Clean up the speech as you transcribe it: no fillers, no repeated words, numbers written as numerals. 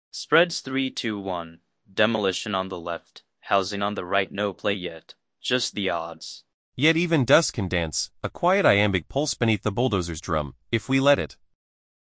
Spreads 3-2-1. Demolition on the left. Housing on the right, no play yet. Just the odds. Yet even dust can dance, a quiet iambic pulse beneath the bulldozer's drum, if we let it.